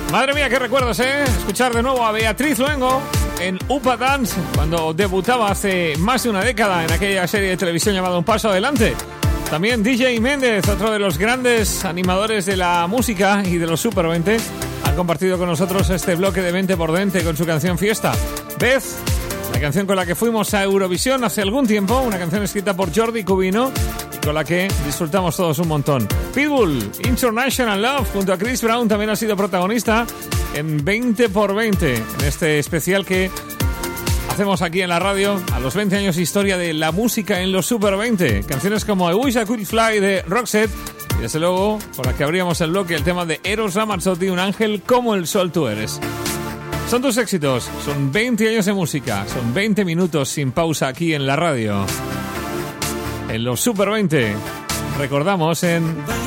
Madre mía, qué recuerdos, ¿eh? Escuchar de nuevo a Beatriz Luengo en Upa Dance, cuando debutaba hace más de una década en aquella serie de televisión llamada Un Paso Adelante. También DJ Méndez, otro de los grandes animadores de la música y de los Super 20, han compartido con nosotros este bloque de 20 por 20 con su canción Fiesta. Beth, la canción con la que fuimos a Eurovisión hace algún tiempo, una canción escrita por Jordi Cubino, con la que disfrutamos todos un montón. Pitbull, International Love, junto a Chris Brown, también ha sido protagonista en 20 por 20, en este especial que hacemos aquí en la radio a los 20 años de historia de la música en los Super 20. Canciones como I Wish I Could Fly de Roxette y desde luego, por la que abríamos el bloque, el tema de Eros Ramazzotti, Un ángel como el sol tú eres. Son tus éxitos, son 20 años de música, son 20 minutos sin pausa aquí en la radio. En los Super 20, recordamos en